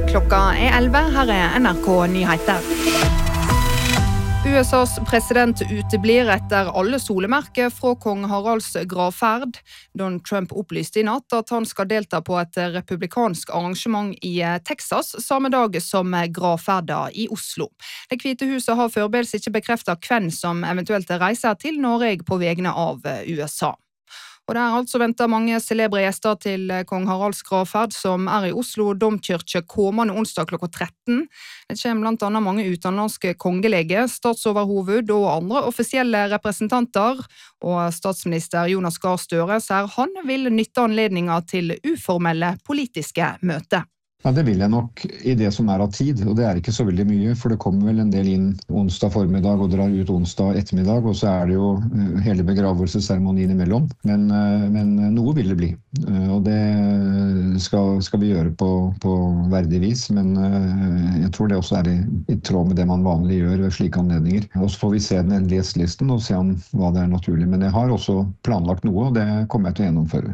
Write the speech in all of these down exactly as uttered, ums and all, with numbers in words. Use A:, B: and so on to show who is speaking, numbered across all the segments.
A: Klokka er elleve, her er N R K Nyheter. U S A's president uteblir etter alle solemerker fra kong Haralds gravferd. Donald Trump opplyste i natt at han skal delta på et republikansk arrangement i Texas samme dag som gravferda i Oslo. Det hvite huset har foreløpig ikke bekreftet hvem som eventuelt reiser til Norge på vegne av U S A. Og det er altså ventet mange celebre gjester til kong Haralds gravferd som er i Oslo domkirke kommende onsdag klokka tretten. Det kommer blant annet mange utenlandske kongelege, statsoverhoved og andre offisielle representanter. Og statsminister Jonas Gahr Støre sier han vil nytte anledninger til uformelle politiske møter.
B: Ja, det vil jeg nok i det som er av tid, og det er ikke så veldig mye, for det kommer vel en del inn onsdag formiddag og drar ut onsdag ettermiddag, og så er det jo hele begravelsesseremonien imellom. Men, men noe vil det bli, og det skal, skal vi gjøre på, på verdig vis, men jeg tror det også er i, i tråd med det man vanlig gjør ved slike anledninger. Og så får vi se den endelige gjestelisten og se om hva det er naturlig, men jeg har også planlagt noe, og det kommer jeg til å gjennomføre.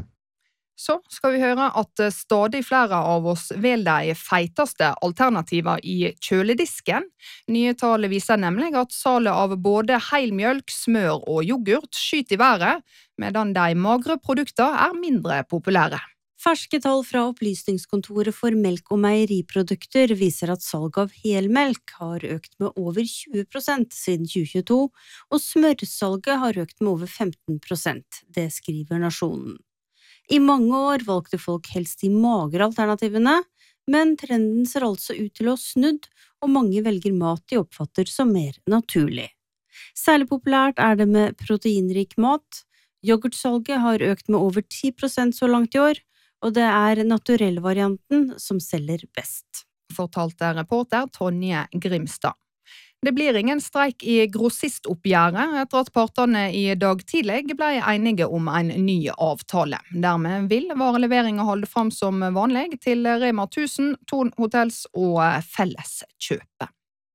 A: Så skal vi høre at stadig flere av oss velger de feiteste alternativer i kjøledisken. Nye tall viser nemlig at salet av både helmjølk, smør og yoghurt skyter i været, medan de magre produkter er mindre populære.
C: Ferske tall fra Opplysningskontoret for melk- og meieriprodukter viser at salg av helmelk har økt med over tjue prosent siden tjue tjueto, og smørsalget har økt med over femten prosent, det skriver Nasjonen. I mange år valgte folk helst de magre alternativene, men trenden ser altså ut til å ha snudd, og mange velger mat de oppfatter som mer naturlig. Særlig populært er det med proteinrik mat. Yoghurtsalget har økt med over ti prosent så langt i år, og det er naturellvarianten som selger best.
A: Fortalte reporter Tonje Grimstad. Det blir ingen streik i grossistoppgjøret etter at partene i dag tidlig ble enige om en ny avtale. Dermed vil vareleveringen holde fram som vanlig til Rema tusen, Thon Hotels og Felleskjøpet.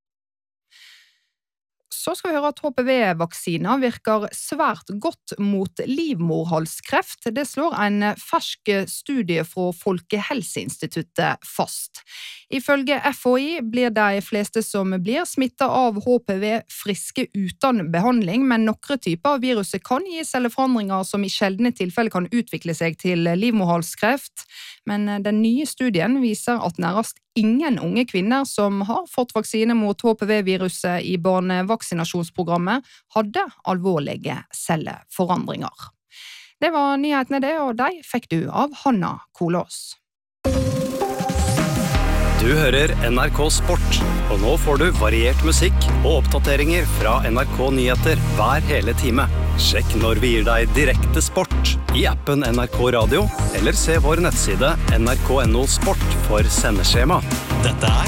A: Så skal vi høre at H P V-vaksiner virker svært godt mot livmorhalskreft. Det slår en fersk studie fra Folkehelseinstituttet fast. Ifølge F H I blir de fleste som blir smittet av H P V friske uten behandling, men noen typer av viruset kan gi celleforandringer som i sjeldne tilfeller kan utvikle seg til livmorhalskreft. Men den nye studien viser at nærmest ingen unge kvinner som har fått vaksine mot H P V-viruset i barnevaksinasjonsprogrammet hadde alvorlige celleforandringer. Det var nyhetene det, og de fikk du av Hanna Kolås.
D: Du hører N R K Sport, og nå får du variert musikk og oppdateringer fra N R K Nyheter hver hele time. Sjekk når vi gir deg direkte sport i appen N R K Radio, eller se vår nettside N R K punktum no sport for sendeskjema. Dette er